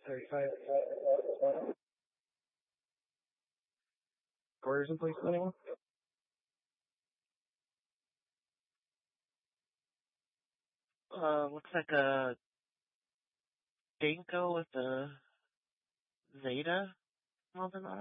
35. Quarters in place, anyone? Looks like a Danko with a Zeta mounted on it.